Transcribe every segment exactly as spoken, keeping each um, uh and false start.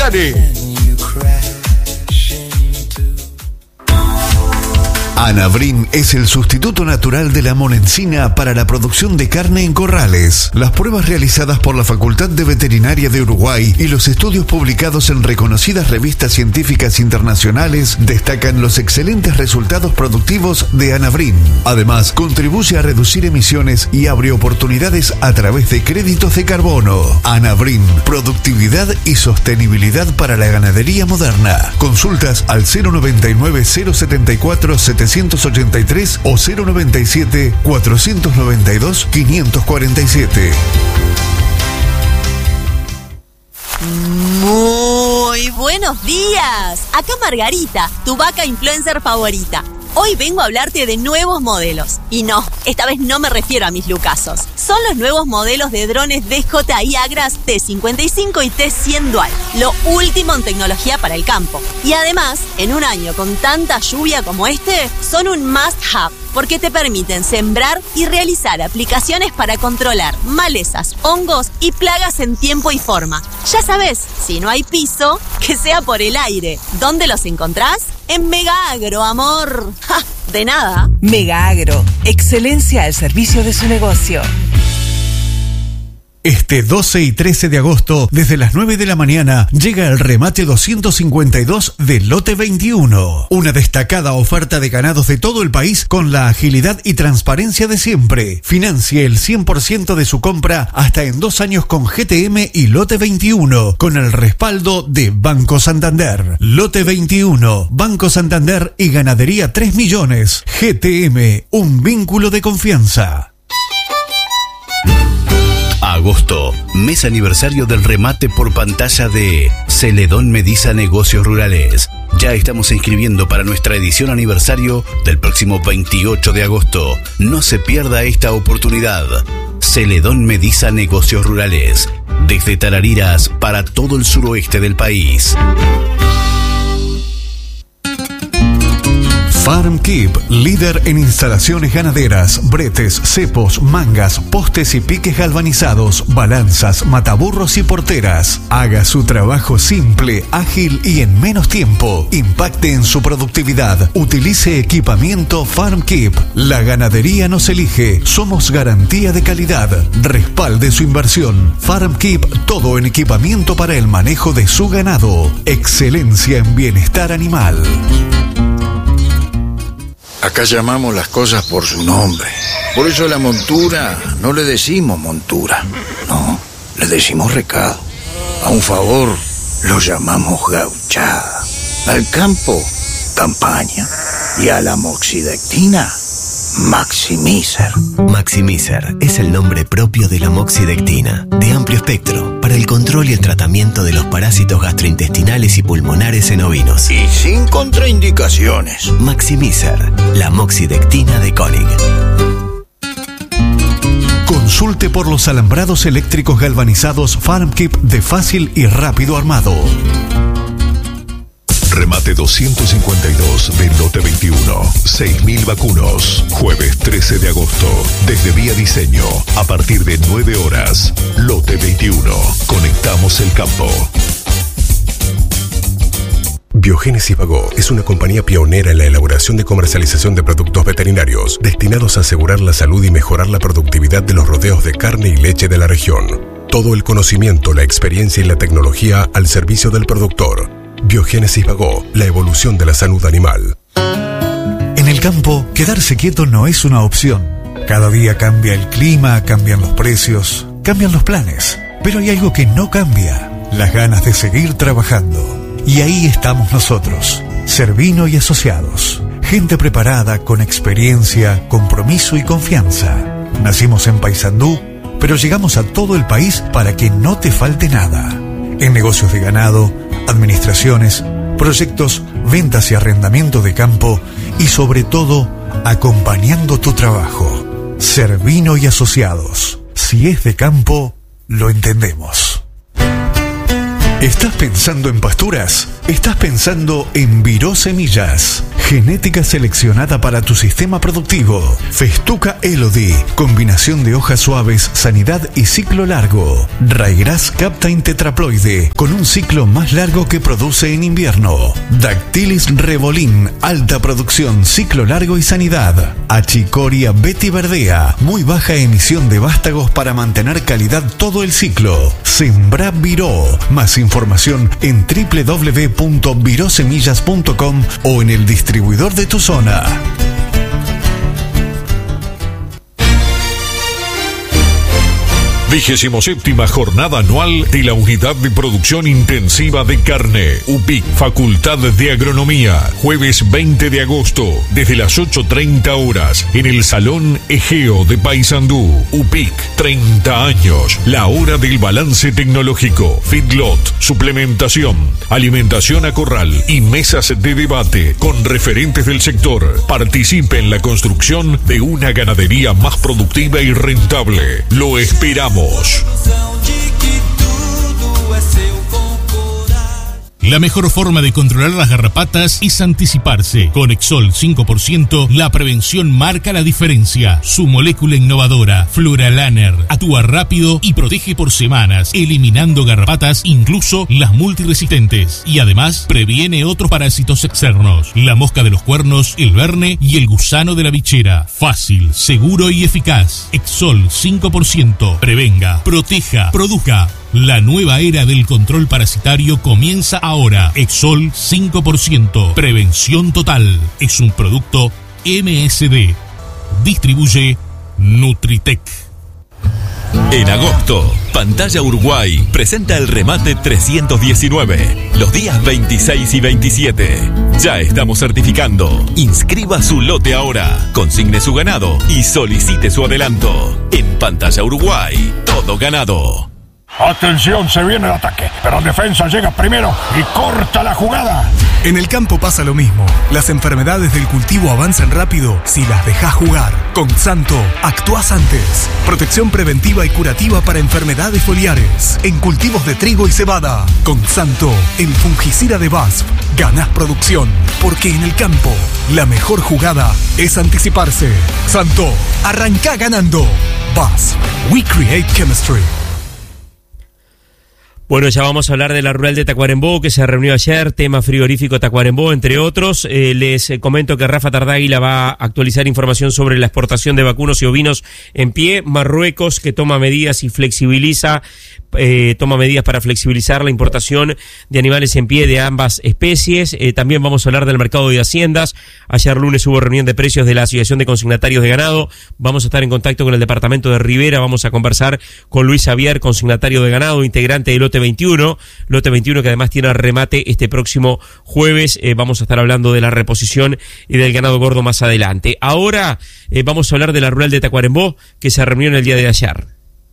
Care. Anavrin es el sustituto natural de la monencina para la producción de carne en corrales. Las pruebas realizadas por la Facultad de Veterinaria de Uruguay y los estudios publicados en reconocidas revistas científicas internacionales destacan los excelentes resultados productivos de Anavrin. Además, contribuye a reducir emisiones y abre oportunidades a través de créditos de carbono. Anavrin, productividad y sostenibilidad para la ganadería moderna. Consultas al cero noventa y nueve, cero setenta y cuatro, setecientos ochenta y tres o cero noventa y siete, cuatrocientos noventa y dos, quinientos cuarenta y siete. Muy buenos días. Acá Margarita, tu vaca influencer favorita. Hoy vengo a hablarte de nuevos modelos. Y no, esta vez no me refiero a mis lucazos. Son los nuevos modelos de drones D J I Agras T cincuenta y cinco y T cien Dual. Lo último en tecnología para el campo. Y además, en un año con tanta lluvia como este, son un must-have. Porque te permiten sembrar y realizar aplicaciones para controlar malezas, hongos y plagas en tiempo y forma. Ya sabes, si no hay piso, que sea por el aire. ¿Dónde los encontrás? En Megaagro, amor. ¡Ja! De nada. Megaagro, excelencia al servicio de su negocio. Este doce y trece de agosto, desde las nueve de la mañana, llega el remate doscientos cincuenta y dos de Lote veintiuno. Una destacada oferta de ganados de todo el país con la agilidad y transparencia de siempre. Financie el cien por ciento de su compra hasta en dos años con G T M y Lote veintiuno, con el respaldo de Banco Santander. Lote veintiuno, Banco Santander y Ganadería tres millones. G T M, un vínculo de confianza. Agosto, mes aniversario del remate por pantalla de Celedón Mediza Negocios Rurales. Ya estamos inscribiendo para nuestra edición aniversario del próximo veintiocho de agosto. No se pierda esta oportunidad. Celedón Mediza Negocios Rurales. Desde Tarariras para todo el suroeste del país. FarmKeep, líder en instalaciones ganaderas, bretes, cepos, mangas, postes y piques galvanizados, balanzas, mataburros y porteras. Haga su trabajo simple, ágil y en menos tiempo. Impacte en su productividad. Utilice equipamiento FarmKeep. La ganadería nos elige. Somos garantía de calidad. Respalde su inversión. FarmKeep, todo en equipamiento para el manejo de su ganado. Excelencia en bienestar animal. Acá llamamos las cosas por su nombre. Por eso la montura no le decimos montura. No, le decimos recado. A un favor lo llamamos gauchada. Al campo, campaña. Y a la moxidectina, Maximizer. Maximizer es el nombre propio de la moxidectina, de amplio espectro, para el control y el tratamiento de los parásitos gastrointestinales y pulmonares en ovinos. Y sin contraindicaciones. Maximizer, la moxidectina de Koenig. Consulte por los alambrados eléctricos galvanizados FarmKeep de fácil y rápido armado. Remate doscientos cincuenta y dos de Lote veintiuno. seis mil vacunos. Jueves trece de agosto. Desde Vía Diseño. A partir de nueve horas. Lote veintiuno. Conectamos el campo. Biogénesis Bagó es una compañía pionera en la elaboración y comercialización de productos veterinarios destinados a asegurar la salud y mejorar la productividad de los rodeos de carne y leche de la región. Todo el conocimiento, la experiencia y la tecnología al servicio del productor. Biogénesis Bagó, la evolución de la salud animal. En el campo, quedarse quieto no es una opción. Cada día cambia el clima, cambian los precios, cambian los planes. Pero hay algo que no cambia: las ganas de seguir trabajando. Y ahí estamos nosotros, Servino y Asociados. Gente preparada, con experiencia, compromiso y confianza. Nacimos en Paysandú, pero llegamos a todo el país para que no te falte nada. En negocios de ganado, administraciones, proyectos, ventas y arrendamiento de campo y sobre todo, acompañando tu trabajo. Servino y Asociados. Si es de campo, lo entendemos. ¿Estás pensando en pasturas? Estás pensando en Viró Semillas, genética seleccionada para tu sistema productivo. Festuca Elodie, combinación de hojas suaves, sanidad y ciclo largo. Ryegrass Captain Tetraploide, con un ciclo más largo que produce en invierno. Dactylis Revolin, alta producción, ciclo largo y sanidad. Achicoria Betty Verdea, muy baja emisión de vástagos para mantener calidad todo el ciclo. Sembra Viró. Más información en doble u doble u doble u punto virosemillas punto com o en el distribuidor de tu zona. Vigésimo séptima jornada anual de la Unidad de Producción Intensiva de Carne, U P I C, Facultad de Agronomía, jueves veinte de agosto, desde las ocho treinta horas, en el Salón Egeo de Paysandú. U P I C, treinta años, la hora del balance tecnológico, feedlot, suplementación, alimentación a corral y mesas de debate con referentes del sector. Participe en la construcción de una ganadería más productiva y rentable. Lo esperamos. La mejor forma de controlar las garrapatas es anticiparse. Con Exol cinco por ciento, la prevención marca la diferencia. Su molécula innovadora, Fluralaner, actúa rápido y protege por semanas, eliminando garrapatas, incluso las multiresistentes. Y además, previene otros parásitos externos. La mosca de los cuernos, el verne y el gusano de la bichera. Fácil, seguro y eficaz. Exol cinco por ciento. Prevenga, proteja, produzca. La nueva era del control parasitario comienza ahora. Exol cinco por ciento. Prevención total. Es un producto M S D. Distribuye Nutritec. En agosto, Pantalla Uruguay presenta el remate trescientos diecinueve, los días veintiséis y veintisiete. Ya estamos certificando. Inscriba su lote ahora, consigne su ganado y solicite su adelanto. En Pantalla Uruguay, todo ganado. Atención, se viene el ataque, pero defensa llega primero y corta la jugada. En el campo pasa lo mismo. Las enfermedades del cultivo avanzan rápido si las dejas jugar. Con Santo, actuás antes. Protección preventiva y curativa para enfermedades foliares en cultivos de trigo y cebada. Con Santo, el fungicida de B A S F, ganás producción. Porque en el campo, la mejor jugada es anticiparse. Santo, arrancá ganando. B A S F, We Create Chemistry. Bueno, ya vamos a hablar de la rural de Tacuarembó, que se reunió ayer, tema frigorífico Tacuarembó, entre otros. Eh, les comento que Rafa Tardáguila va a actualizar información sobre la exportación de vacunos y ovinos en pie. Marruecos, que toma medidas y flexibiliza, eh, toma medidas para flexibilizar la importación de animales en pie de ambas especies. Eh, también vamos a hablar del mercado de haciendas. Ayer lunes hubo reunión de precios de la Asociación de Consignatarios de Ganado. Vamos a estar en contacto con el departamento de Rivera. Vamos a conversar con Luis Xavier, consignatario de ganado, integrante del lote veintiuno, lote veintiuno que además tiene remate este próximo jueves. Eh, vamos a estar hablando de la reposición y del ganado gordo más adelante. Ahora eh, vamos a hablar de la rural de Tacuarembó, que se reunió en el día de ayer.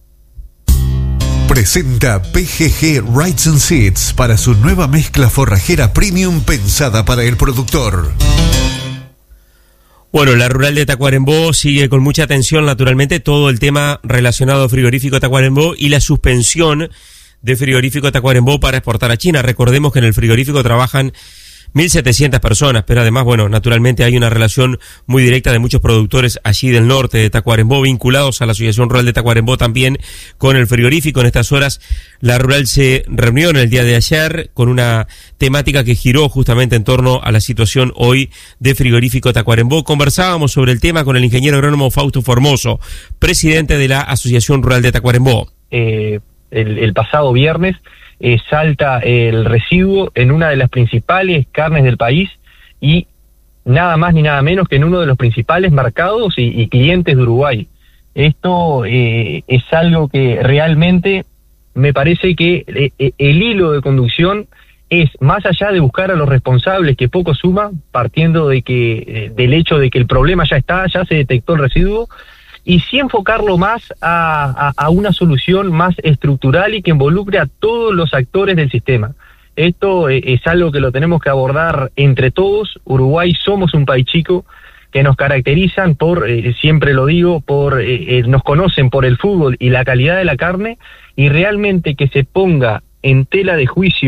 Presenta P G G Rides and Seeds para su nueva mezcla forrajera premium pensada para el productor. Bueno, la rural de Tacuarembó sigue con mucha atención, naturalmente, todo el tema relacionado al frigorífico Tacuarembó y la suspensión de frigorífico Tacuarembó para exportar a China. Recordemos que en el frigorífico trabajan mil setecientas personas, pero además, bueno, naturalmente hay una relación muy directa de muchos productores allí del norte de Tacuarembó, vinculados a la Asociación Rural de Tacuarembó también con el frigorífico. En estas horas, la rural se reunió en el día de ayer con una temática que giró justamente en torno a la situación hoy de frigorífico Tacuarembó. Conversábamos sobre el tema con el ingeniero agrónomo Fausto Formoso, presidente de la Asociación Rural de Tacuarembó. Eh, el, el pasado viernes Eh, salta el residuo en una de las principales carnes del país y nada más ni nada menos que en uno de los principales mercados y, y clientes de Uruguay. Esto eh, es algo que realmente me parece que eh, el hilo de conducción es, más allá de buscar a los responsables, que poco suma, partiendo de que eh, del hecho de que el problema ya está, ya se detectó el residuo, y sí enfocarlo más a, a, a una solución más estructural y que involucre a todos los actores del sistema. Esto eh, es algo que lo tenemos que abordar entre todos. Uruguay somos un país chico que nos caracterizan por, eh, siempre lo digo, por eh, eh, nos conocen por el fútbol y la calidad de la carne, y realmente que se ponga en tela de juicio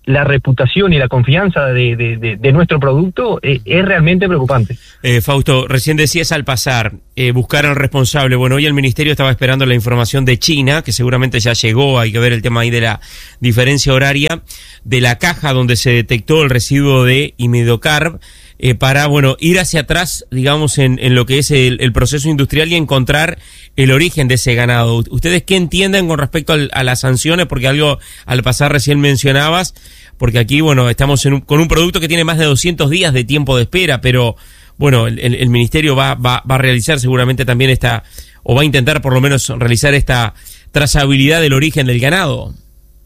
la reputación y la confianza de, de, de, de nuestro producto eh, es realmente preocupante. Eh, Fausto, recién decías al pasar, eh, buscar al responsable. Bueno, hoy el Ministerio estaba esperando la información de China, que seguramente ya llegó, hay que ver el tema ahí de la diferencia horaria, de la caja donde se detectó el residuo de imidocarb, eh, para, bueno, ir hacia atrás, digamos, en, en lo que es el, el proceso industrial y encontrar el origen de ese ganado. ¿Ustedes qué entienden con respecto al, a las sanciones? Porque algo al pasar recién mencionabas, porque aquí, bueno, estamos en un, con un producto que tiene más de doscientos días de tiempo de espera, pero, bueno, el, el Ministerio va, va, va a realizar seguramente también esta, o va a intentar por lo menos realizar esta trazabilidad del origen del ganado.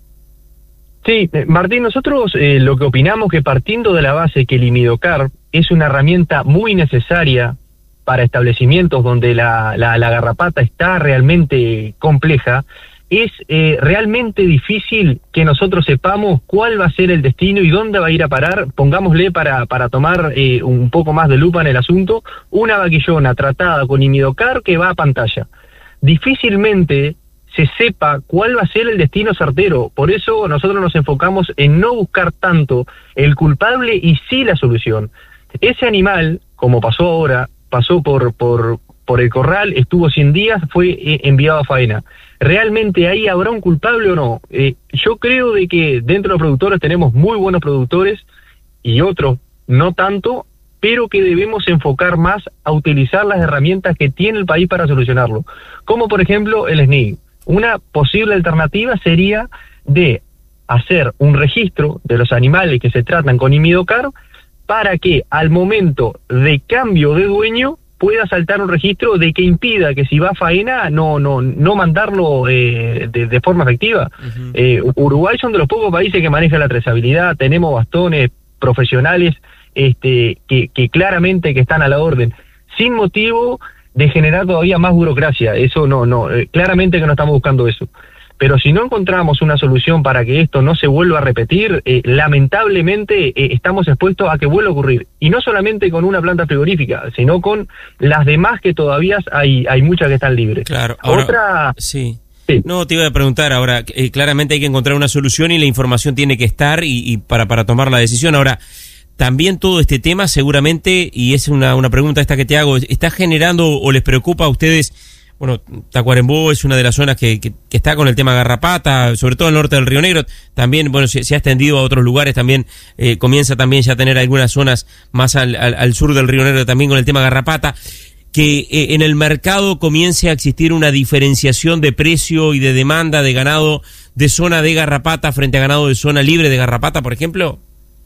Sí, Martín, nosotros eh, lo que opinamos que partiendo de la base que el imidocarb es una herramienta muy necesaria para establecimientos donde la, la, la garrapata está realmente compleja, es eh, realmente difícil que nosotros sepamos cuál va a ser el destino y dónde va a ir a parar. Pongámosle para, para tomar eh, un poco más de lupa en el asunto, una vaquillona tratada con imidocarb que va a pantalla. Difícilmente se sepa cuál va a ser el destino certero. Por eso nosotros nos enfocamos en no buscar tanto el culpable y sí la solución. Ese animal, como pasó ahora, pasó por, por, por el corral, estuvo cien días, fue eh, enviado a faena. ¿Realmente ahí habrá un culpable o no? Eh, yo creo de que dentro de los productores tenemos muy buenos productores y otros no tanto, pero que debemos enfocar más a utilizar las herramientas que tiene el país para solucionarlo. Como por ejemplo el S N I C. Una posible alternativa sería de hacer un registro de los animales que se tratan con imidocarb para que al momento de cambio de dueño pueda saltar un registro de que impida que si va a faena no no no mandarlo eh, de, de forma efectiva. Uh-huh. eh, Uruguay son de los pocos países que maneja la trazabilidad, tenemos bastones profesionales este que, que claramente que están a la orden, sin motivo de generar todavía más burocracia. Eso no, no, eh, claramente que no estamos buscando eso. Pero si no encontramos una solución para que esto no se vuelva a repetir, eh, lamentablemente eh, estamos expuestos a que vuelva a ocurrir. Y no solamente con una planta frigorífica, sino con las demás que todavía hay, hay muchas que están libres. Claro. Ahora, Otra... Sí. Sí. No, te iba a preguntar ahora, eh, claramente hay que encontrar una solución y la información tiene que estar y, y para, para tomar la decisión. Ahora, también todo este tema seguramente, y es una, una pregunta esta que te hago, ¿está generando o les preocupa a ustedes? Bueno, Tacuarembó es una de las zonas que, que, que está con el tema garrapata, sobre todo en el norte del Río Negro. También, bueno, se, se ha extendido a otros lugares, también eh, comienza también ya a tener algunas zonas más al, al, al sur del Río Negro también con el tema garrapata. Que eh, en el mercado comience a existir una diferenciación de precio y de demanda de ganado de zona de garrapata frente a ganado de zona libre de garrapata, por ejemplo.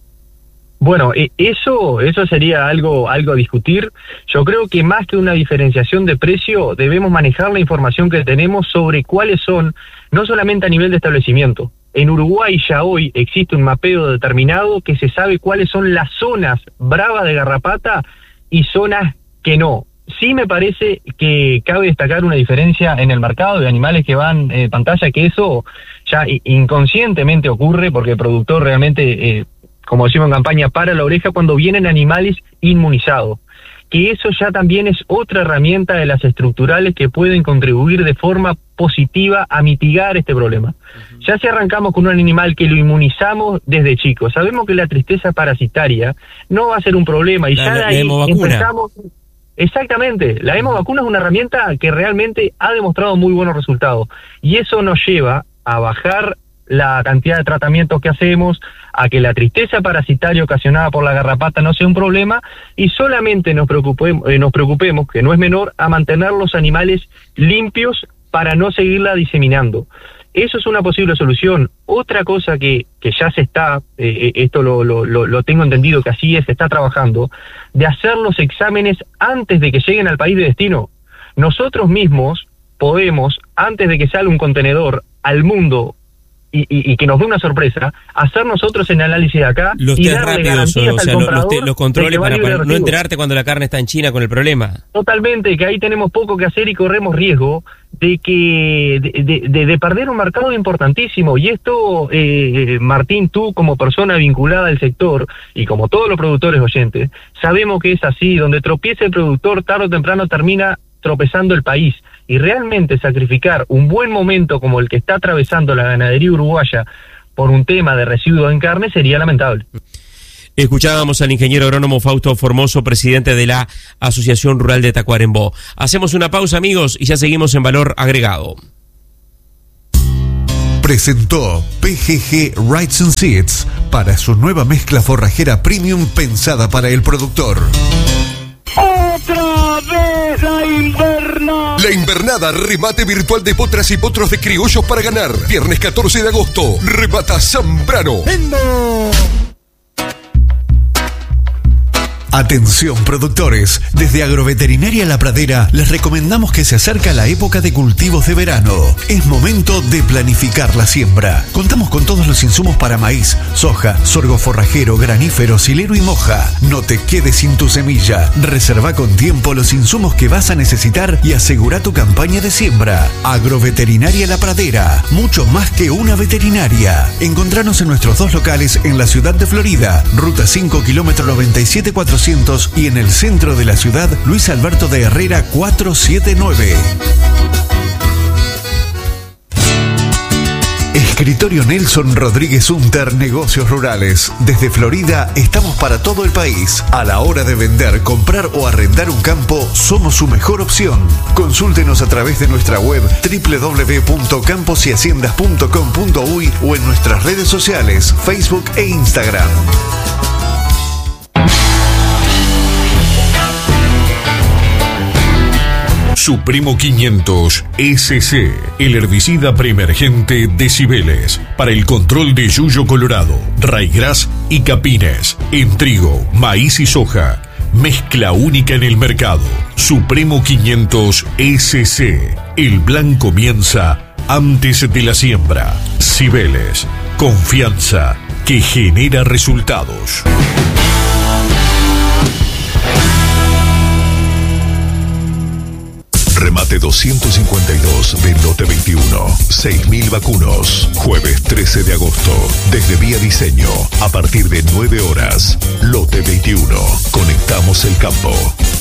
Bueno, eso eso sería algo algo a discutir. Yo creo que más que una diferenciación de precio, debemos manejar la información que tenemos sobre cuáles son, no solamente a nivel de establecimiento. En Uruguay ya hoy existe un mapeo determinado que se sabe cuáles son las zonas bravas de garrapata y zonas que no. Sí me parece que cabe destacar una diferencia en el mercado de animales que van en eh, pantalla, que eso ya inconscientemente ocurre porque el productor realmente... Eh, como decimos en campaña, para la oreja cuando vienen animales inmunizados. Que eso ya también es otra herramienta de las estructurales que pueden contribuir de forma positiva a mitigar este problema. Uh-huh. Ya si arrancamos con un animal que lo inmunizamos desde chico, sabemos que la tristeza parasitaria no va a ser un problema y la, ya de ahí empezamos... Exactamente, la hemovacuna es una herramienta que realmente ha demostrado muy buenos resultados y eso nos lleva a bajar la cantidad de tratamientos que hacemos, a que la tristeza parasitaria ocasionada por la garrapata no sea un problema y solamente nos preocupemos, eh, nos preocupemos, que no es menor, a mantener los animales limpios para no seguirla diseminando. Eso es una posible solución. Otra cosa que, que ya se está, eh, esto lo, lo, lo tengo entendido que así es, se está trabajando, de hacer los exámenes antes de que lleguen al país de destino. Nosotros mismos podemos, antes de que salga un contenedor al mundo, Y, y, y que nos dé una sorpresa, hacer nosotros el análisis de acá los y test darle rápidos, o sea, los, los, te, los controles para, para no enterarte cuando la carne está en China con el problema. Totalmente, que ahí tenemos poco que hacer y corremos riesgo de que de, de, de, de perder un mercado importantísimo. Y esto, eh, Martín, tú como persona vinculada al sector y como todos los productores oyentes, sabemos que es así, donde tropieza el productor, tarde o temprano termina tropezando el país. Y realmente sacrificar un buen momento como el que está atravesando la ganadería uruguaya por un tema de residuos en carne sería lamentable. Escuchábamos al ingeniero agrónomo Fausto Formoso, presidente de la Asociación Rural de Tacuarembó. Hacemos una pausa, amigos, y ya seguimos en Valor Agregado. Presentó P G G Rights and Seeds para su nueva mezcla forrajera premium pensada para el productor. ¡Otra vez la invernada! La invernada, remate virtual de potras y potros de criollos para ganar. Viernes catorce de agosto, remata Zambrano. ¡Vendo! Atención productores, desde Agroveterinaria La Pradera les recomendamos que se acerca la época de cultivos de verano. Es momento de planificar la siembra. Contamos con todos los insumos para maíz, soja, sorgo forrajero, granífero, silero y moja. No te quedes sin tu semilla. Reserva con tiempo los insumos que vas a necesitar y asegura tu campaña de siembra. Agroveterinaria La Pradera, mucho más que una veterinaria. Encontranos en nuestros dos locales en la ciudad de Florida, ruta cinco, kilómetro noventa y siete cuatrocientos, y en el centro de la ciudad, Luis Alberto de Herrera cuatrocientos setenta y nueve. Escritorio Nelson Rodríguez Unter, Negocios Rurales. Desde Florida estamos para todo el país. A la hora de vender, comprar o arrendar un campo, somos su mejor opción. Consúltenos a través de nuestra web doble u doble u doble u punto campos y haciendas punto com punto uy o en nuestras redes sociales, Facebook e Instagram. Supremo quinientos S C, el herbicida preemergente de Cibeles, para el control de yuyo colorado, raigrás y capines, en trigo, maíz y soja. Mezcla única en el mercado. Supremo quinientos S C, el plan comienza antes de la siembra. Cibeles, confianza que genera resultados. Remate doscientos cincuenta y dos de Lote veintiuno. seis mil vacunos. Jueves trece de agosto. Desde Vía Diseño. A partir de nueve horas. Lote veintiuno. Conectamos el campo.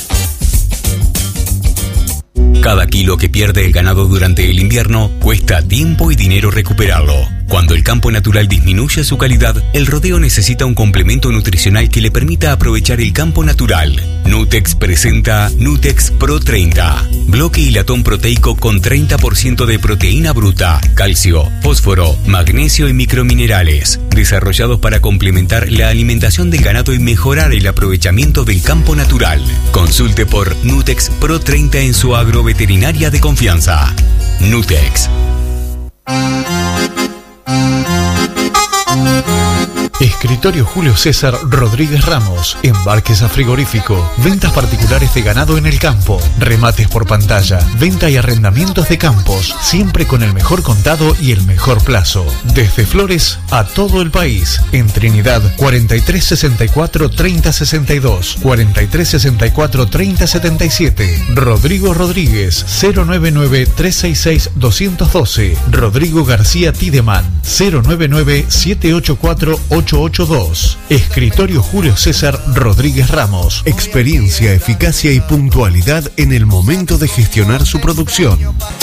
Cada kilo que pierde el ganado durante el invierno cuesta tiempo y dinero recuperarlo. Cuando el campo natural disminuye su calidad, el rodeo necesita un complemento nutricional que le permita aprovechar el campo natural. Nutex presenta Nutex Pro treinta. Bloque y latón proteico con treinta por ciento de proteína bruta, calcio, fósforo, magnesio y microminerales. Desarrollados para complementar la alimentación del ganado y mejorar el aprovechamiento del campo natural. Consulte por Nutex Pro treinta en su agroveterinaria de confianza. Nutex. Escritorio Julio César Rodríguez Ramos. Embarques a frigorífico. Ventas particulares de ganado en el campo. Remates por pantalla. Venta y arrendamientos de campos. Siempre con el mejor contado y el mejor plazo. Desde Flores a todo el país. En Trinidad, cuarenta y tres sesenta y cuatro treinta sesenta y dos. cuarenta y tres sesenta y cuatro treinta setenta y siete. Rodrigo Rodríguez, cero nueve nueve tres seis seis dos uno dos. Rodrigo García Tideman, cero nueve nueve siete ocho cuatro ocho ocho dos. Escritorio Julio César Rodríguez Ramos. Experiencia, eficacia y puntualidad en el momento de gestionar su producción.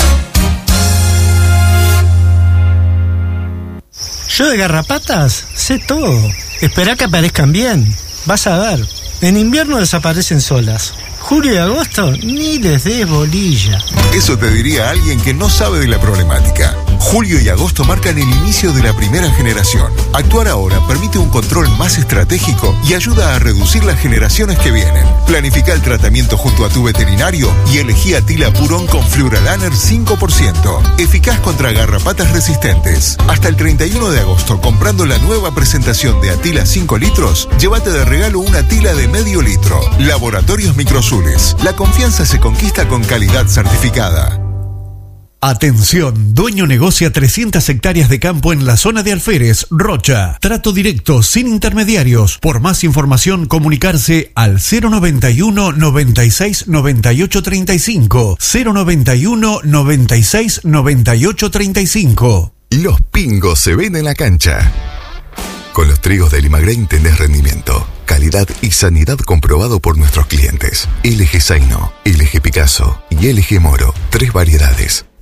Yo de garrapatas sé todo. Espera que aparezcan bien. Vas a ver. En invierno desaparecen solas. Julio y agosto ni les des bolilla. Eso te diría alguien que no sabe de la problemática. Julio y agosto marcan el inicio de la primera generación. Actuar ahora permite un control más estratégico y ayuda a reducir las generaciones que vienen. Planifica el tratamiento junto a tu veterinario y elegí Atila Purón con Fluralaner cinco por ciento. Eficaz contra garrapatas resistentes. Hasta el treinta y uno de agosto, comprando la nueva presentación de Atila cinco litros, llévate de regalo una Atila de medio litro. Laboratorios Microzules. La confianza se conquista con calidad certificada. Atención, dueño negocia trescientas hectáreas de campo en la zona de Alférez, Rocha. Trato directo, sin intermediarios. Por más información, comunicarse al cero noventa y uno noventa y seis noventa y ocho treinta y cinco. cero noventa y uno noventa y seis noventa y ocho treinta y cinco. Los pingos se ven en la cancha. Con los trigos de Limagrain tenés rendimiento, calidad y sanidad comprobado por nuestros clientes. L G Zaino, L G Picasso y L G Moro. Tres variedades.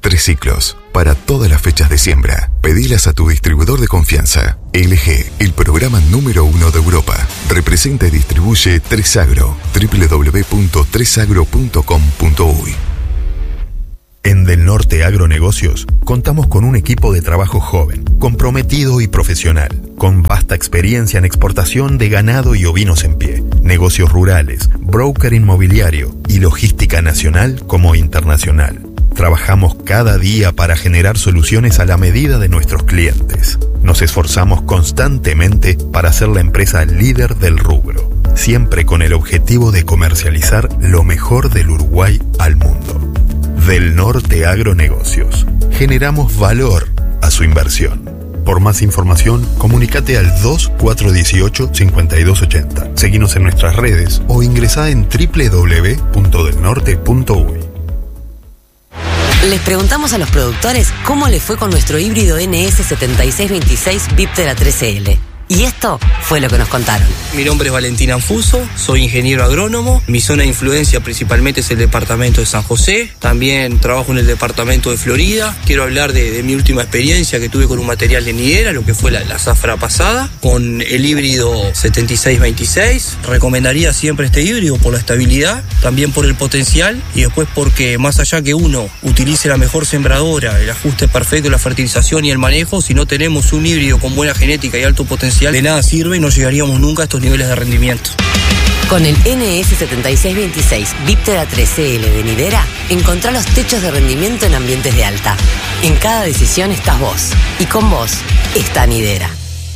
Tres ciclos, para todas las fechas de siembra. Pedilas a tu distribuidor de confianza. L G, el programa número uno de Europa. Representa y distribuye tres agro. doble u doble u doble u punto tres agro punto com punto uy. En Del Norte Agronegocios contamos con un equipo de trabajo joven, comprometido y profesional, con vasta experiencia en exportación de ganado y ovinos en pie, negocios rurales, broker inmobiliario y logística nacional como internacional. Trabajamos cada día para generar soluciones a la medida de nuestros clientes. Nos esforzamos constantemente para ser la empresa líder del rubro, siempre con el objetivo de comercializar lo mejor del Uruguay al mundo. Del Norte Agronegocios. Generamos valor a su inversión. Por más información, comunícate al dos cuatro uno ocho, cinco dos ocho cero. Seguinos en nuestras redes o ingresá en doble u doble u doble u punto del norte punto uy. Les preguntamos a los productores cómo les fue con nuestro híbrido N S setenta y seis veintiséis Viptera tres L. Y esto fue lo que nos contaron. Mi nombre es Valentín Anfuso, soy ingeniero agrónomo. Mi zona de influencia principalmente es el departamento de San José. También trabajo en el departamento de Florida. Quiero hablar de, de mi última experiencia que tuve con un material de nidera, lo que fue la, la zafra pasada, con el híbrido setenta y seis veintiséis. Recomendaría siempre este híbrido por la estabilidad, también por el potencial y después porque más allá que uno utilice la mejor sembradora, el ajuste perfecto, la fertilización y el manejo, si no tenemos un híbrido con buena genética y alto potencial, de nada sirve y no llegaríamos nunca a estos niveles de rendimiento. Con el N S setenta y seis veintiséis Viptera tres L de Nidera, encontrá los techos de rendimiento en ambientes de alta. En cada decisión estás vos, y con vos está Nidera.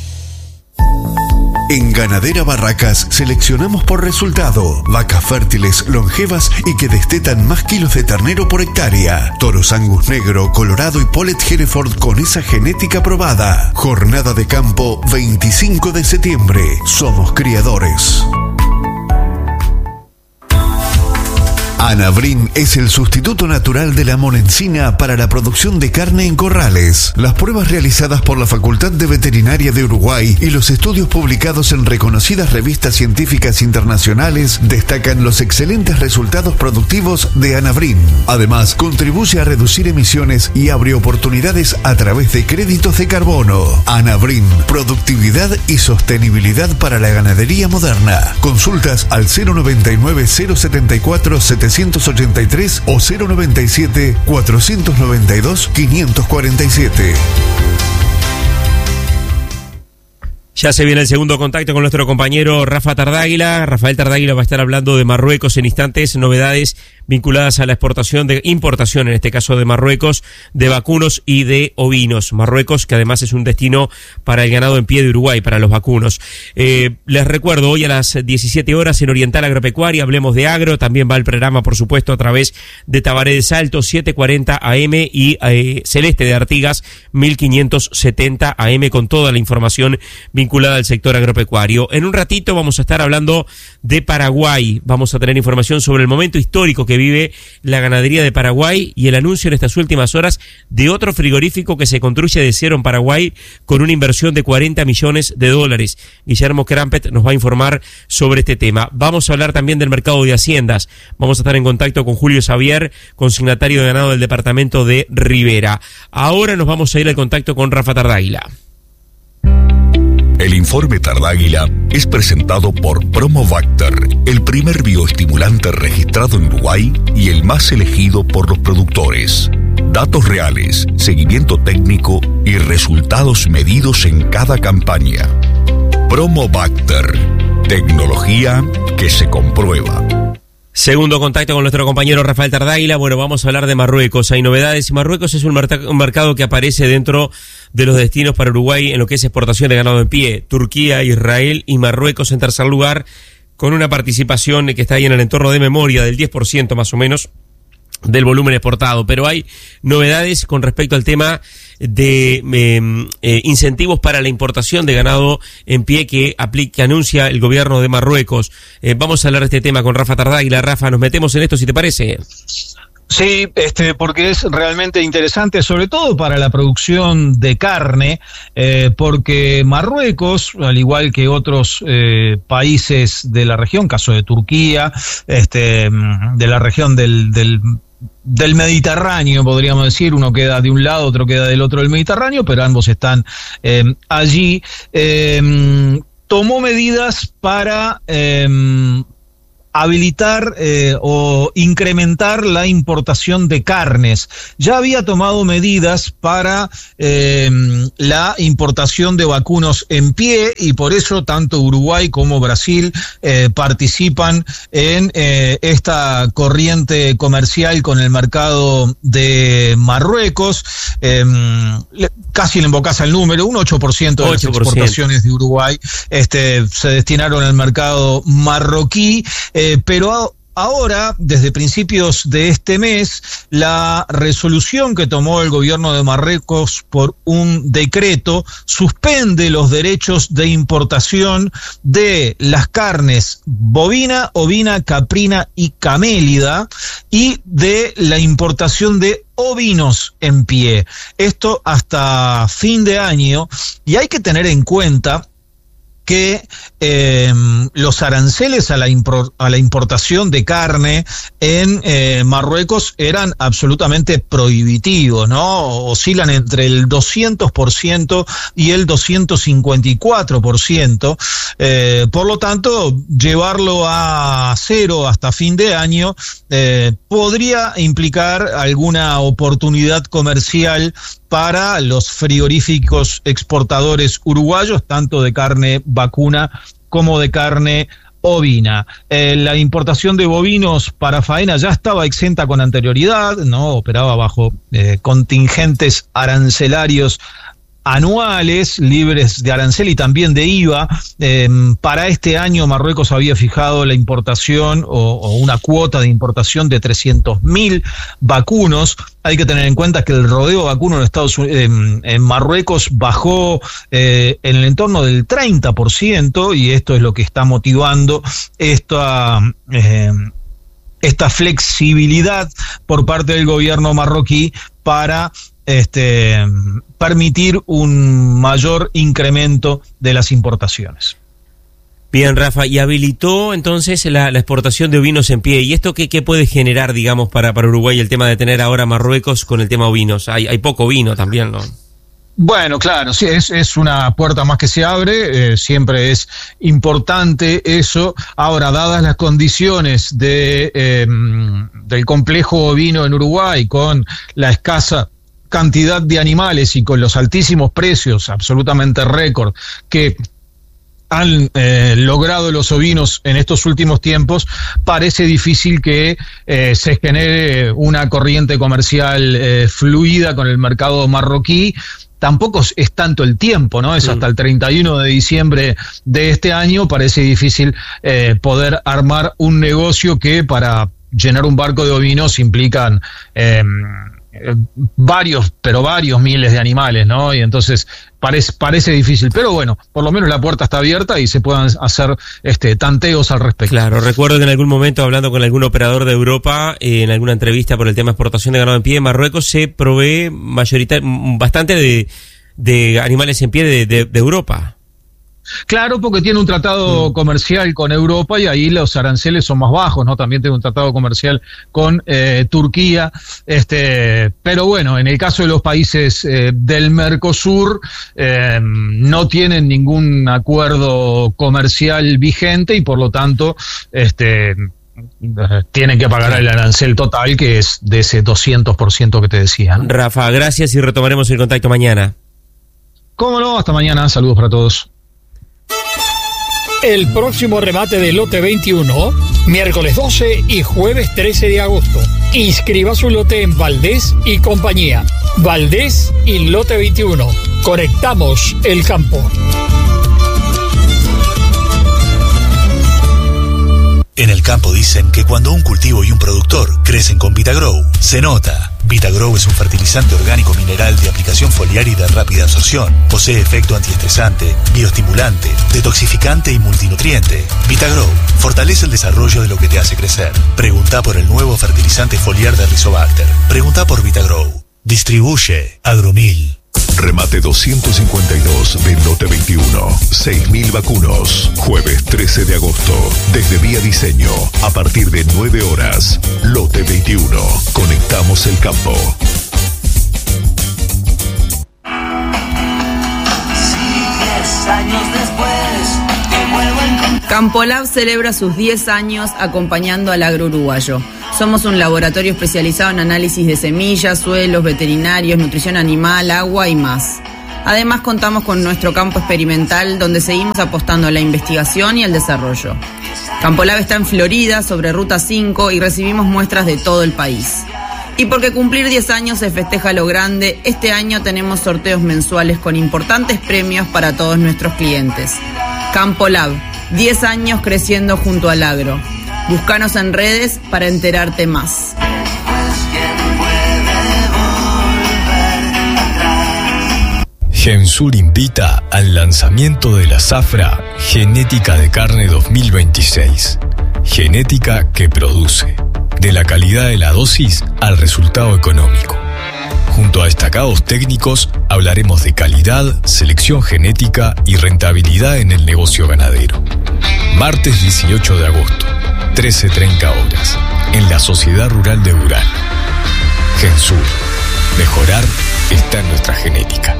En Ganadera Barracas seleccionamos por resultado vacas fértiles, longevas y que destetan más kilos de ternero por hectárea. Toros Angus negro, colorado y Polet Hereford con esa genética probada. Jornada de campo veinticinco de septiembre. Somos criadores. Anabrin es el sustituto natural de la monencina para la producción de carne en corrales. Las pruebas realizadas por la Facultad de Veterinaria de Uruguay y los estudios publicados en reconocidas revistas científicas internacionales destacan los excelentes resultados productivos de Anabrin. Además, contribuye a reducir emisiones y abre oportunidades a través de créditos de carbono. Anabrin, productividad y sostenibilidad para la ganadería moderna. Consultas al cero noventa y nueve, cero setenta y cuatro, setecientos ochenta y tres o cero noventa y siete, cuatrocientos noventa y dos, quinientos cuarenta y siete. Ya se viene el segundo contacto con nuestro compañero Rafa Tardáguila. Rafael Tardáguila va a estar hablando de Marruecos en instantes, novedades vinculadas a la exportación, de importación, en este caso de Marruecos, de vacunos y de ovinos. Marruecos, que además es un destino para el ganado en pie de Uruguay, para los vacunos. Eh, les recuerdo, hoy a las diecisiete horas en Oriental Agropecuaria, hablemos de agro. También va el programa, por supuesto, a través de Tabaré de Salto, setecientos cuarenta A M y eh, Celeste de Artigas, mil quinientos setenta A M, con toda la información vinculada vinculada al sector agropecuario. En un ratito vamos a estar hablando de Paraguay. Vamos a tener información sobre el momento histórico que vive la ganadería de Paraguay y el anuncio en estas últimas horas de otro frigorífico que se construye de cero en Paraguay con una inversión de cuarenta millones de dólares. Guillermo Krampet nos va a informar sobre este tema. Vamos a hablar también del mercado de haciendas. Vamos a estar en contacto con Julio Xavier, consignatario de ganado del departamento de Rivera. Ahora nos vamos a ir al contacto con Rafa Tardáguila. El informe Tardáguila es presentado por Promobacter, el primer bioestimulante registrado en Uruguay y el más elegido por los productores. Datos reales, seguimiento técnico y resultados medidos en cada campaña. Promobacter, tecnología que se comprueba. Segundo contacto con nuestro compañero Rafael Tardáguila. Bueno, vamos a hablar de Marruecos. Hay novedades. Marruecos es un, merc- un mercado que aparece dentro de los destinos para Uruguay en lo que es exportación de ganado en pie. Turquía, Israel y Marruecos en tercer lugar, con una participación que está ahí en el entorno de memoria del diez por ciento más o menos del volumen exportado. Pero hay novedades con respecto al tema de eh, eh, incentivos para la importación de ganado en pie que aplica, que anuncia el gobierno de Marruecos. Eh, vamos a hablar de este tema con Rafa Tardáguila. Rafa, nos metemos en esto si te parece. Sí, este, porque es realmente interesante, sobre todo para la producción de carne, eh, porque Marruecos, al igual que otros eh, países de la región, caso de Turquía, este, de la región del, del del Mediterráneo, podríamos decir. Uno queda de un lado, otro queda del otro del Mediterráneo, pero ambos están eh, allí. Eh, tomó medidas para eh, habilitar eh, o incrementar la importación de carnes. Ya había tomado medidas para eh, la importación de vacunos en pie, y por eso tanto Uruguay como Brasil eh, participan en eh, esta corriente comercial con el mercado de Marruecos. Eh, casi le embocás al número, un ocho por ciento de las exportaciones de Uruguay este, se destinaron al mercado marroquí. Eh, pero ahora, desde principios de este mes, la resolución que tomó el gobierno de Marruecos por un decreto suspende los derechos de importación de las carnes bovina, ovina, caprina y camélida, y de la importación de ovinos en pie. Esto hasta fin de año, y hay que tener en cuenta que eh, los aranceles a la, impor, a la importación de carne en eh, Marruecos eran absolutamente prohibitivos, ¿no? Oscilan entre el doscientos por ciento y el doscientos cincuenta y cuatro por ciento. Eh, por lo tanto, llevarlo a cero hasta fin de año eh, podría implicar alguna oportunidad comercial para los frigoríficos exportadores uruguayos, tanto de carne vacuna como de carne ovina. Eh, la importación de bovinos para faena ya estaba exenta con anterioridad, ¿no? Operaba bajo eh, contingentes arancelarios anuales, libres de arancel y también de I V A. Eh, para este año Marruecos había fijado la importación o, o una cuota de importación de trescientos mil vacunos. Hay que tener en cuenta que el rodeo vacuno en Estados Unidos, en, en Marruecos bajó eh, en el entorno del treinta por ciento, y esto es lo que está motivando esta eh, esta flexibilidad por parte del gobierno marroquí para este, permitir un mayor incremento de las importaciones. Bien, Rafa, y habilitó entonces la, la exportación de ovinos en pie. ¿Y esto qué, qué puede generar, digamos, para, para Uruguay el tema de tener ahora Marruecos con el tema ovinos? Hay, hay poco vino también, ¿no? Bueno, claro, sí, es, es una puerta más que se abre, eh, siempre es importante eso. Ahora, dadas las condiciones de eh, del complejo ovino en Uruguay, con la escasa cantidad de animales y con los altísimos precios, absolutamente récord, que han eh, logrado los ovinos en estos últimos tiempos, parece difícil que eh, se genere una corriente comercial eh, fluida con el mercado marroquí. Tampoco es tanto el tiempo, ¿no? Es hasta el treinta y uno de diciembre de este año. Parece difícil eh, poder armar un negocio que para llenar un barco de ovinos implican eh, varios, pero varios miles de animales, ¿no? Y entonces parece, parece difícil, pero bueno, por lo menos la puerta está abierta y se puedan hacer este tanteos al respecto. Claro, recuerdo que en algún momento, hablando con algún operador de Europa, eh, en alguna entrevista por el tema de exportación de ganado en pie, en Marruecos se provee mayoritariamente bastante de, de animales en pie de, de, de Europa. Claro, porque tiene un tratado mm. comercial con Europa y ahí los aranceles son más bajos, ¿no? También tiene un tratado comercial con eh, Turquía, este, pero bueno, en el caso de los países eh, del Mercosur eh, no tienen ningún acuerdo comercial vigente y por lo tanto, este, tienen que pagar el arancel total, que es de ese doscientos por ciento que te decía, ¿no? Rafa, gracias y retomaremos el contacto mañana. Cómo no, hasta mañana, saludos para todos. El próximo remate de lote veintiuno, miércoles doce y jueves trece de agosto. Inscriba su lote en Valdés y compañía. Valdés y lote veintiuno. Conectamos el campo. En el campo dicen que cuando un cultivo y un productor crecen con Vitagrow, se nota. Vitagrow es un fertilizante orgánico mineral de aplicación foliar y de rápida absorción. Posee efecto antiestresante, bioestimulante, detoxificante y multinutriente. Vitagrow fortalece el desarrollo de lo que te hace crecer. Preguntá por el nuevo fertilizante foliar de Rizobacter. Preguntá por Vitagrow. Distribuye Agromil. Remate doscientos cincuenta y dos de Lote veintiuno. seis mil vacunos. Jueves trece de agosto. Desde Vía Diseño. A partir de nueve horas. Lote veintiuno. Conectamos el campo. Años después, te vuelvo a encontrar. Campolab celebra sus diez años acompañando al agro uruguayo. Somos un laboratorio especializado en análisis de semillas, suelos, veterinarios, nutrición animal, agua y más. Además contamos con nuestro campo experimental donde seguimos apostando a la investigación y al desarrollo. Campolab está en Florida, sobre Ruta cinco, y recibimos muestras de todo el país. Y porque cumplir diez años se festeja lo grande, este año tenemos sorteos mensuales con importantes premios para todos nuestros clientes. Campolab, diez años creciendo junto al agro. Búscanos en redes para enterarte más. Gensur invita al lanzamiento de la zafra Genética de Carne dos mil veintiséis. Genética que produce. De la calidad de la dosis al resultado económico. Junto a destacados técnicos hablaremos de calidad, selección genética y rentabilidad en el negocio ganadero. Martes dieciocho de agosto, trece treinta horas, en la Sociedad Rural de Urano. Gensur. Mejorar está en nuestra genética.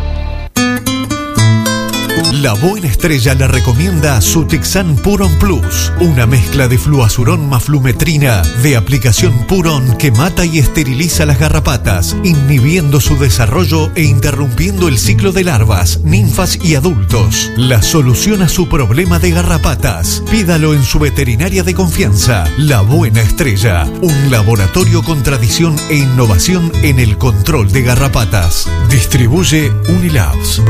La Buena Estrella le recomienda Sutexan Puron Plus, una mezcla de fluazurón más flumetrina de aplicación Puron que mata y esteriliza las garrapatas, inhibiendo su desarrollo e interrumpiendo el ciclo de larvas, ninfas y adultos. La solución a su problema de garrapatas. Pídalo en su veterinaria de confianza, La Buena Estrella, un laboratorio con tradición e innovación en el control de garrapatas. Distribuye Unilabs.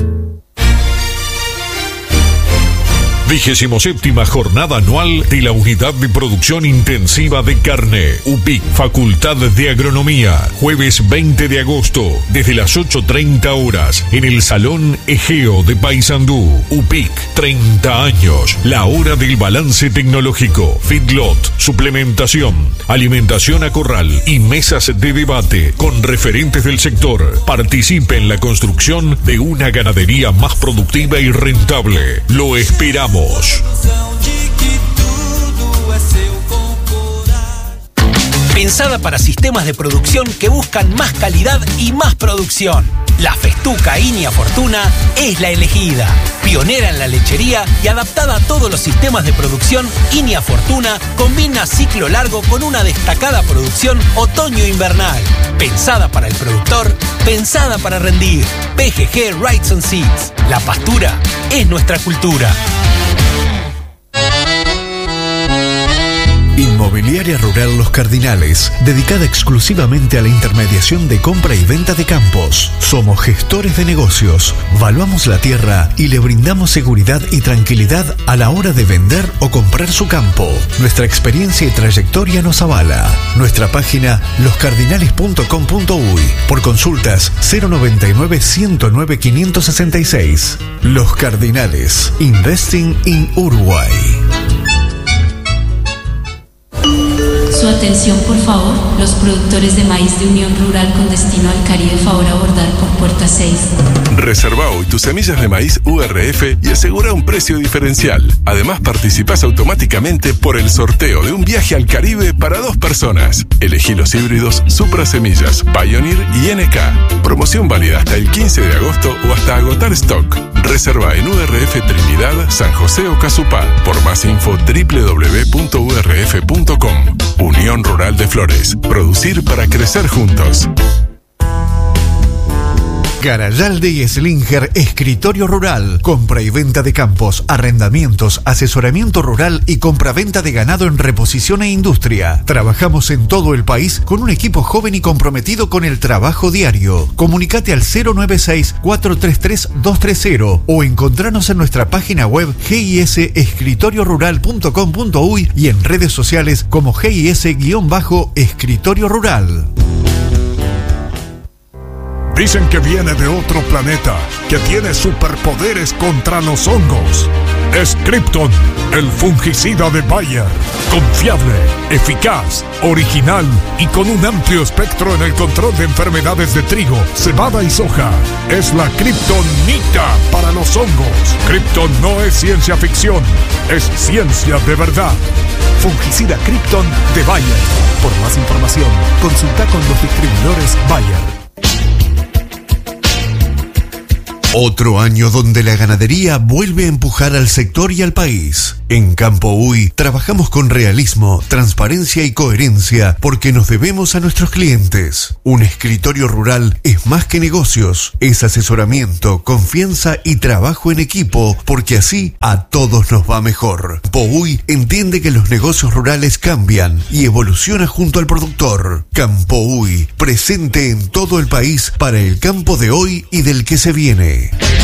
Vigésimo séptima jornada anual de la Unidad de Producción Intensiva de Carne, U P I C, Facultad de Agronomía, jueves veinte de agosto, desde las ocho treinta horas, en el Salón Egeo de Paysandú. U P I C, treinta años, la hora del balance tecnológico, feedlot, suplementación, alimentación a corral y mesas de debate con referentes del sector. Participe en la construcción de una ganadería más productiva y rentable. Lo esperamos. Pensada para sistemas de producción que buscan más calidad y más producción. La Festuca Inia Fortuna es la elegida. Pionera en la lechería y adaptada a todos los sistemas de producción, Inia Fortuna combina ciclo largo con una destacada producción otoño-invernal. Pensada para el productor, pensada para rendir. P G G Rights and Seeds. La pastura es nuestra cultura. Inmobiliaria Rural Los Cardinales, dedicada exclusivamente a la intermediación de compra y venta de campos. Somos gestores de negocios, valuamos la tierra y le brindamos seguridad y tranquilidad a la hora de vender o comprar su campo. Nuestra experiencia y trayectoria nos avala. Nuestra página los cardinales punto com punto uy. Por consultas cero noventa y nueve, ciento nueve, quinientos sesenta y seis. Los Cardinales, Investing in Uruguay. Su atención, por favor. Los productores de maíz de Unión Rural con destino al Caribe, favor abordar por puerta seis. Reserva hoy tus semillas de maíz U R F y asegura un precio diferencial. Además, participás automáticamente por el sorteo de un viaje al Caribe para dos personas. Elegí los híbridos Supra Semillas, Pioneer y N K. Promoción válida hasta el quince de agosto o hasta agotar stock. Reserva en U R F Trinidad, San José o Casupá. Por más info, doble u doble u doble u punto u r f punto com. Unión Rural de Flores. Producir para crecer juntos. Garayalde y Slinger, escritorio rural, compra y venta de campos, arrendamientos, asesoramiento rural y compra-venta de ganado en reposición e industria. Trabajamos en todo el país con un equipo joven y comprometido con el trabajo diario. Comunicate al cero nueve seis, cuatro tres tres, dos tres cero o encontranos en nuestra página web g i s escritorio rural punto com punto uy y en redes sociales como G I S-Escritorio Rural. Dicen que viene de otro planeta, que tiene superpoderes contra los hongos. Es Krypton, el fungicida de Bayer. Confiable, eficaz, original y con un amplio espectro en el control de enfermedades de trigo, cebada y soja. Es la Kryptonita para los hongos. Krypton no es ciencia ficción, es ciencia de verdad. Fungicida Krypton de Bayer. Por más información, consulta con los distribuidores Bayer. Otro año donde la ganadería vuelve a empujar al sector y al país. En Campo Uy trabajamos con realismo, transparencia y coherencia porque nos debemos a nuestros clientes. Un escritorio rural es más que negocios, es asesoramiento, confianza y trabajo en equipo porque así a todos nos va mejor. Campo Uy entiende que los negocios rurales cambian y evoluciona junto al productor. Campo Uy, presente en todo el país para el campo de hoy y del que se viene.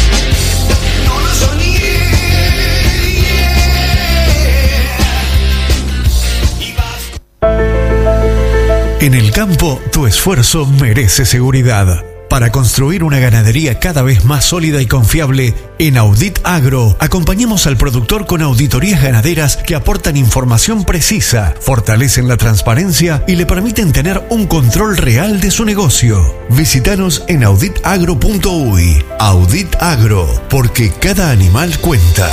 En el campo, tu esfuerzo merece seguridad. Para construir una ganadería cada vez más sólida y confiable, en Audit Agro acompañamos al productor con auditorías ganaderas que aportan información precisa, fortalecen la transparencia y le permiten tener un control real de su negocio. Visítanos en audit agro punto uy. Audit Agro, porque cada animal cuenta.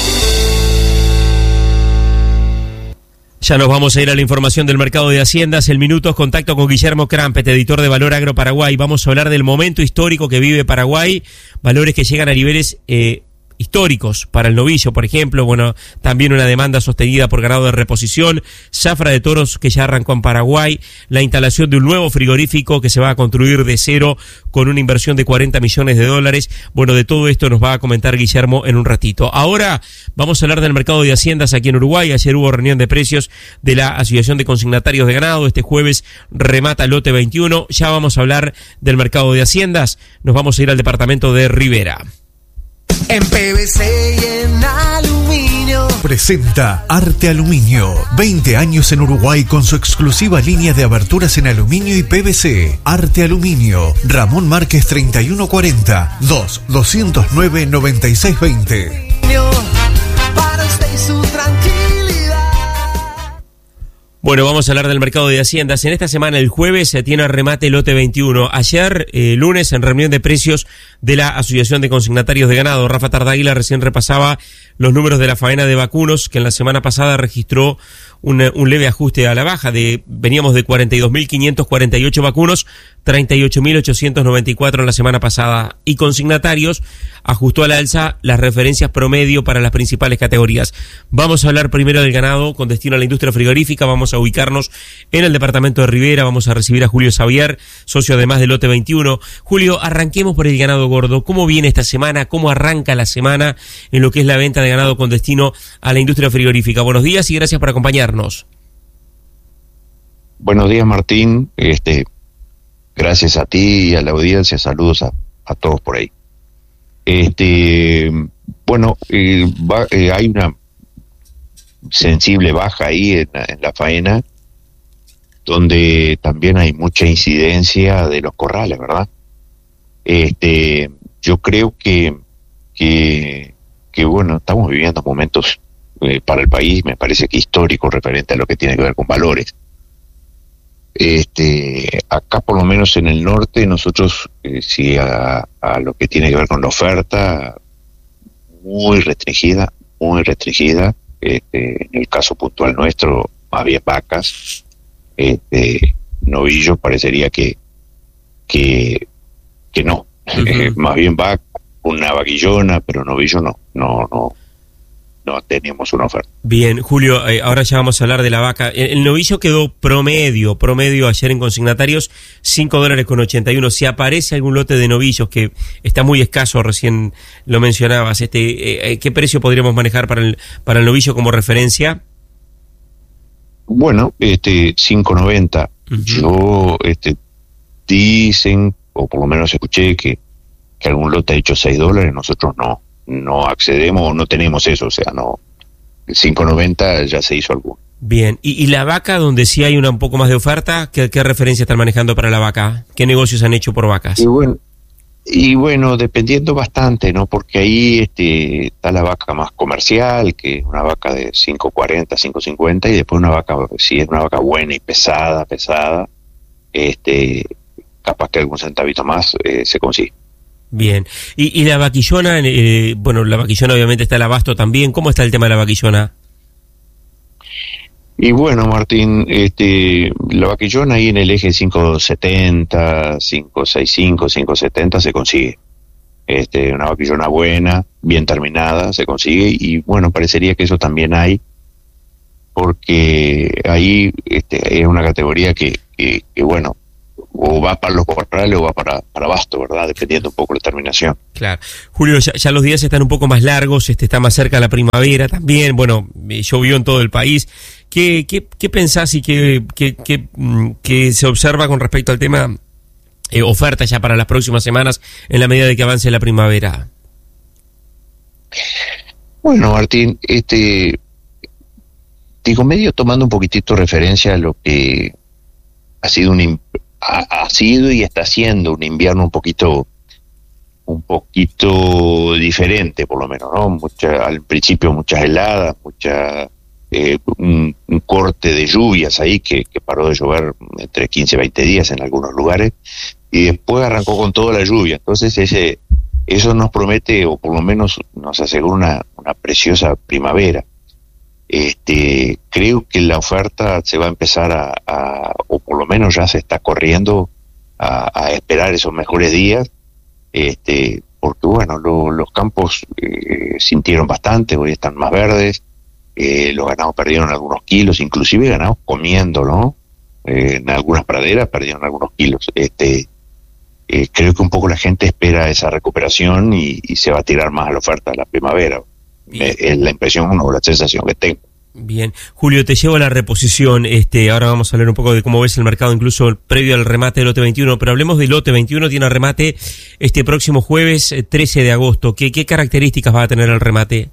Ya nos vamos a ir a la información del mercado de haciendas. El minuto es contacto con Guillermo Crampet, editor de Valor Agro Paraguay. Vamos a hablar del momento histórico que vive Paraguay, valores que llegan a niveles eh, históricos para el novillo, por ejemplo. Bueno, también una demanda sostenida por ganado de reposición, zafra de toros que ya arrancó en Paraguay, la instalación de un nuevo frigorífico que se va a construir de cero con una inversión de cuarenta millones de dólares. Bueno, de todo esto nos va a comentar Guillermo en un ratito. Ahora vamos a hablar del mercado de haciendas aquí en Uruguay. Ayer hubo reunión de precios de la Asociación de Consignatarios de Ganado. Este jueves remata lote veintiuno. Ya vamos a hablar del mercado de haciendas. Nos vamos a ir al departamento de Rivera. En P V C y en aluminio. Presenta Arte Aluminio. veinte años en Uruguay con su exclusiva línea de aberturas en aluminio y P V C. Arte Aluminio. Ramón Márquez treinta y uno cuarenta. dos doscientos nueve noventa y seis veinte. Para usted y su tranquilidad. Bueno, vamos a hablar del mercado de haciendas. En esta semana, el jueves, se tiene remate lote veintiuno. Ayer, eh, lunes, en reunión de precios de la Asociación de Consignatarios de Ganado, Rafa Tardáguila recién repasaba los números de la faena de vacunos, que en la semana pasada registró un, un leve ajuste a la baja. De veníamos de cuarenta y dos mil quinientos cuarenta y ocho vacunos, treinta y ocho mil ochocientos noventa y cuatro en la semana pasada. Y Consignatarios ajustó a la alza las referencias promedio para las principales categorías. Vamos a hablar primero del ganado con destino a la industria frigorífica. Vamos a ubicarnos en el departamento de Rivera. Vamos a recibir a Julio Xavier, socio además del lote veintiuno. Julio, arranquemos por el ganado gordo. ¿Cómo viene esta semana? ¿Cómo arranca la semana en lo que es la venta de ganado con destino a la industria frigorífica? Buenos días y gracias por acompañarnos. Buenos días, Martín. Este, gracias a ti y a la audiencia. Saludos a, a todos por ahí. Este, bueno, eh, va, eh, hay una sensible baja ahí en, en la faena, donde también hay mucha incidencia de los corrales, ¿verdad? Este, yo creo que, que, que bueno, estamos viviendo momentos eh, para el país, me parece que históricos, referente a lo que tiene que ver con valores. Este, acá por lo menos en el norte, nosotros, eh, sí, a, a lo que tiene que ver con la oferta, muy restringida, muy restringida. Este, en el caso puntual nuestro, había vacas, este, novillos parecería que, que, que no, uh-huh. eh, más bien va una vaquillona, pero novillo no, no, no. No teníamos una oferta. Bien, Julio, eh, ahora ya vamos a hablar de la vaca. El, el novillo quedó promedio, promedio ayer en consignatarios, cinco dólares con ochenta y uno. Si aparece algún lote de novillos que está muy escaso, recién lo mencionabas, este, eh, ¿qué precio podríamos manejar para el, para el novillo como referencia? Bueno, este, cinco noventa. Uh-huh. Yo, este, dicen, o por lo menos escuché que, que algún lote ha hecho seis dólares, nosotros no. no accedemos, no tenemos eso, o sea, no, cinco noventa ya se hizo alguno. Bien, ¿y, y la vaca, donde sí hay una un poco más de oferta, qué, qué referencia están manejando para la vaca? ¿Qué negocios han hecho por vacas? Y bueno, Y bueno, dependiendo bastante, ¿no? Porque ahí este, está la vaca más comercial, que es una vaca de cinco cuarenta, cinco cincuenta, y después una vaca, si es una vaca buena y pesada, pesada, este, capaz que algún centavito más eh, se consigue. Bien. Y, y la vaquillona, eh, bueno, la vaquillona obviamente está el abasto también. ¿Cómo está el tema de la vaquillona? Y bueno, Martín, este, la vaquillona ahí en el eje cinco setenta, cinco sesenta y cinco, cinco setenta se consigue. Este, una vaquillona buena, bien terminada, se consigue, y bueno, parecería que eso también hay, porque ahí este, es una categoría que, que, que bueno, o va para los corrales o va para, para abasto, ¿verdad? Dependiendo un poco de la terminación. Claro. Julio, ya, ya los días están un poco más largos, este está más cerca la primavera también, bueno, llovió en todo el país. ¿Qué, qué, qué pensás y qué, qué, qué, qué se observa con respecto al tema eh, oferta ya para las próximas semanas en la medida de que avance la primavera? Bueno, Martín, este, digo, medio tomando un poquitito referencia a lo que ha sido un ha, ha sido y está siendo un invierno un poquito un poquito diferente, por lo menos, ¿no? Mucha, al principio muchas heladas, mucha eh, un, un corte de lluvias ahí que, que paró de llover entre quince y veinte días en algunos lugares, y después arrancó con toda la lluvia. Entonces ese eso nos promete, o por lo menos nos asegura una, una preciosa primavera. Este, creo que la oferta se va a empezar a, a o por lo menos ya se está corriendo a, a esperar esos mejores días, este, porque bueno, lo, los campos eh, sintieron bastante, hoy están más verdes, eh, los ganados perdieron algunos kilos, inclusive ganados comiendo, ¿no? Eh, en algunas praderas perdieron algunos kilos. Este, eh, creo que un poco la gente espera esa recuperación y, y se va a tirar más a la oferta de la primavera. Eh, es la impresión o la sensación que tengo. Bien, Julio, te llevo a la reposición. Este, ahora vamos a hablar un poco de cómo ves el mercado, incluso previo al remate del lote veintiuno, pero hablemos del lote veintiuno. Tiene remate este próximo jueves trece de agosto. ¿Qué, qué características va a tener el remate?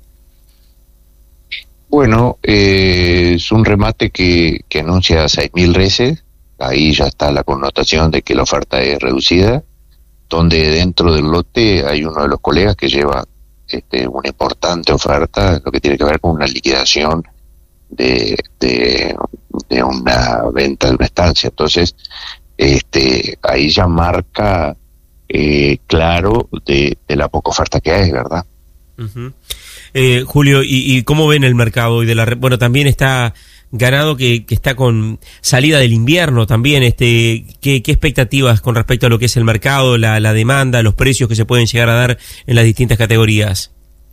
Bueno, eh, es un remate que, que anuncia seis mil reses. Ahí ya está la connotación de que la oferta es reducida, donde dentro del lote hay uno de los colegas que lleva Este, una importante oferta, lo que tiene que ver con una liquidación de, de, de una venta de una estancia. Entonces, este, ahí ya marca eh, claro de, de la poca oferta que hay, ¿verdad? Uh-huh. eh, Julio, ¿y, ¿y cómo ven el mercado? Y de la bueno, también está ganado que, que está con salida del invierno también. Este, ¿qué, qué expectativas con respecto a lo que es el mercado, la, la demanda, los precios que se pueden llegar a dar en las distintas categorías?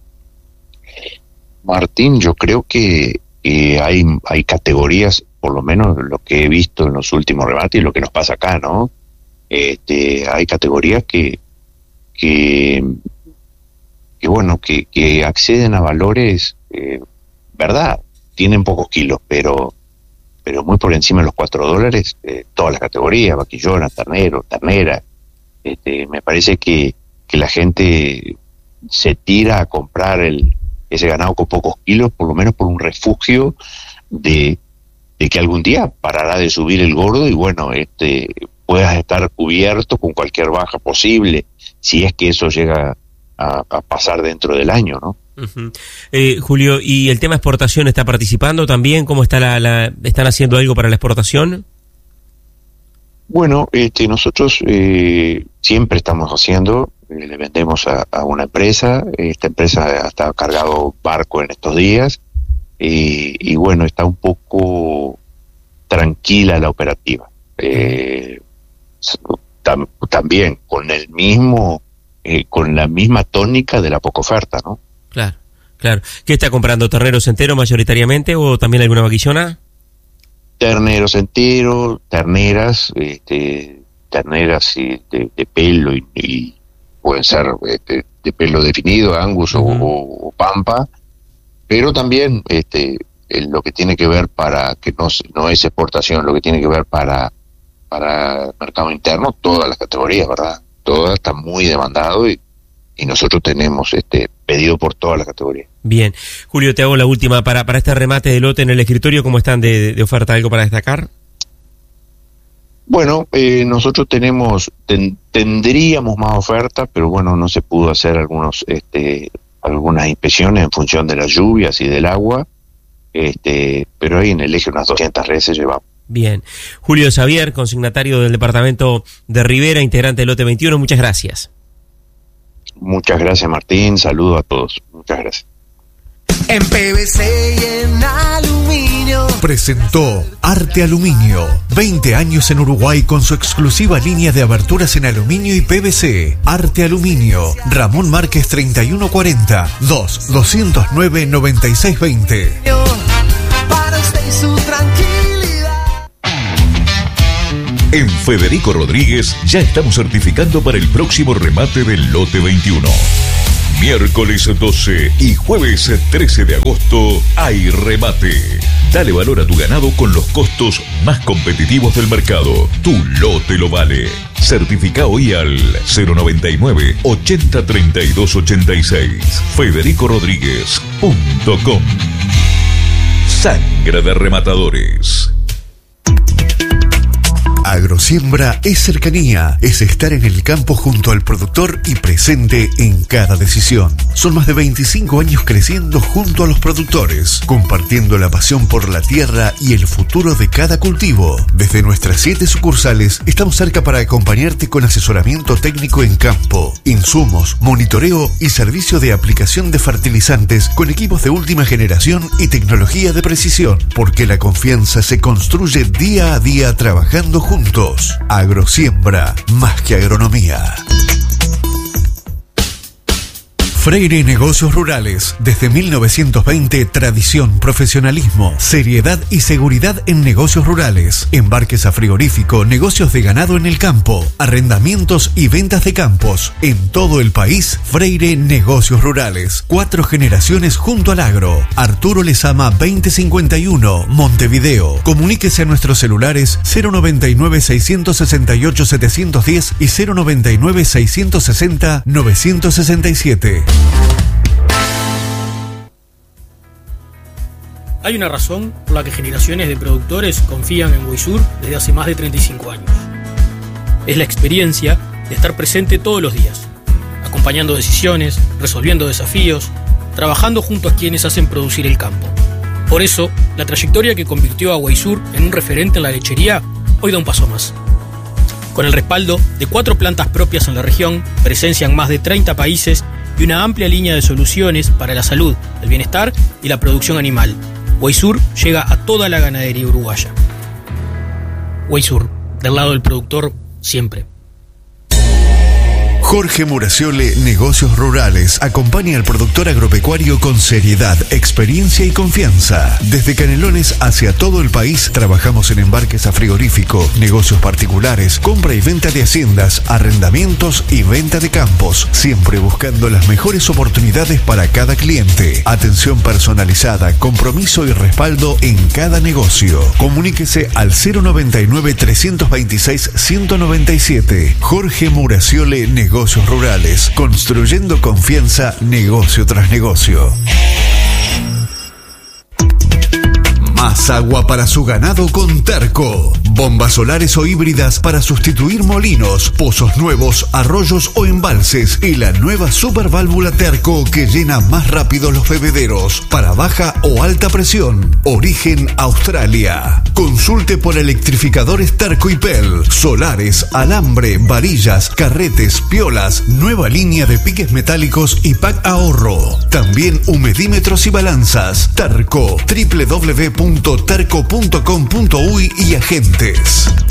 Martín, yo creo que eh, hay, hay categorías, por lo menos lo que he visto en los últimos remates y lo que nos pasa acá, ¿no? Este, hay categorías que, que, que bueno, que, que acceden a valores, eh, ¿verdad? Tienen pocos kilos, pero pero muy por encima de los cuatro dólares, eh, todas las categorías, vaquillona, ternero, ternera. Este, me parece que, que la gente se tira a comprar el ese ganado con pocos kilos, por lo menos por un refugio de, de que algún día parará de subir el gordo y bueno, este puedas estar cubierto con cualquier baja posible, si es que eso llega a, a pasar dentro del año, ¿no? Uh-huh. eh, Julio, ¿y el tema exportación está participando también? ¿Cómo está la, la están haciendo algo para la exportación? Bueno, este, nosotros eh, siempre estamos haciendo, eh, le vendemos a, a una empresa, esta empresa está cargado barco en estos días, eh, y bueno, está un poco tranquila la operativa. Eh, tam, también con el mismo, eh, con la misma tónica de la poca oferta, ¿no? Claro, claro. ¿Qué está comprando? ¿Terneros enteros mayoritariamente o también alguna vaquillona? Terneros enteros, terneras, este, terneras de, de pelo y, y pueden ser este, de pelo definido, Angus uh-huh. o, o Pampa, pero también este, en lo que tiene que ver para, que no, no es exportación, lo que tiene que ver para, para el mercado interno, todas las categorías, ¿verdad? Todas están muy demandado y y nosotros tenemos este pedido por todas las categorías. Bien. Julio, te hago la última. Para para este remate de lote en el escritorio, ¿cómo están de, de oferta? ¿Algo para destacar? Bueno, eh, nosotros tenemos, ten, tendríamos más ofertas, pero bueno, no se pudo hacer algunos, este, algunas inspecciones en función de las lluvias y del agua, este, pero ahí en el eje unas doscientas reses llevamos. Bien. Julio Xavier, consignatario del departamento de Rivera, integrante del lote veintiuno, muchas gracias. Muchas gracias, Martín, saludo a todos, muchas gracias. En P V C y en aluminio. Presentó Arte Aluminio, veinte años en Uruguay con su exclusiva línea de aberturas en aluminio y P V C. Arte Aluminio, Ramón Márquez treinta y uno cuarenta, dos doscientos nueve noventa y seis veinte. Para usted y su tranquilidad. En Federico Rodríguez ya estamos certificando para el próximo remate del lote veintiuno. Miércoles doce y jueves trece de agosto hay remate. Dale valor a tu ganado con los costos más competitivos del mercado. Tu lote lo vale. Certifica hoy al cero noventa y nueve ochenta treinta y dos ochenta y seis. federico rodríguez punto com. Sangre de rematadores. Agrosiembra es cercanía, es estar en el campo junto al productor y presente en cada decisión. Son más de veinticinco años creciendo junto a los productores, compartiendo la pasión por la tierra y el futuro de cada cultivo. Desde nuestras siete sucursales estamos cerca para acompañarte con asesoramiento técnico en campo, insumos, monitoreo y servicio de aplicación de fertilizantes con equipos de última generación y tecnología de precisión, porque la confianza se construye día a día trabajando juntos. Agrosiembra, más que agronomía. Freire Negocios Rurales. Desde mil novecientos veinte, tradición, profesionalismo, seriedad y seguridad en negocios rurales. Embarques a frigorífico, negocios de ganado en el campo, arrendamientos y ventas de campos. En todo el país, Freire Negocios Rurales. Cuatro generaciones junto al agro. Arturo Lezama veinte cincuenta y uno, Montevideo. Comuníquese a nuestros celulares cero noventa y nueve seiscientos sesenta y ocho setecientos diez y cero noventa y nueve seiscientos sesenta novecientos sesenta y siete. Hay una razón por la que generaciones de productores confían en Weisur desde hace más de treinta y cinco años. Es la experiencia de estar presente todos los días, acompañando decisiones, resolviendo desafíos, trabajando junto a quienes hacen producir el campo. Por eso, la trayectoria que convirtió a Weisur en un referente en la lechería hoy da un paso más. Con el respaldo de cuatro plantas propias en la región, presencia en más de treinta países y una amplia línea de soluciones para la salud, el bienestar y la producción animal, Weisur llega a toda la ganadería uruguaya. Weisur, del lado del productor, siempre. Jorge Muraciole, Negocios Rurales, acompaña al productor agropecuario con seriedad, experiencia y confianza. Desde Canelones hacia todo el país trabajamos en embarques a frigorífico, negocios particulares, compra y venta de haciendas, arrendamientos y venta de campos, siempre buscando las mejores oportunidades para cada cliente. Atención personalizada, compromiso y respaldo en cada negocio. Comuníquese al cero noventa y nueve trescientos veintiséis ciento noventa y siete. Jorge Muraciole, Negocios Negocios Rurales, construyendo confianza negocio tras negocio. Más agua para su ganado con Terco. Bombas solares o híbridas para sustituir molinos, pozos nuevos, arroyos o embalses. Y la nueva superválvula Terco que llena más rápido los bebederos para baja o alta presión. Origen Australia. Consulte por electrificadores Terco y Pel. Solares, alambre, varillas, carretes, piolas. Nueva línea de piques metálicos y pack ahorro. También humedímetros y balanzas. Terco. doble u doble u doble u punto terco punto com punto uy y agentes.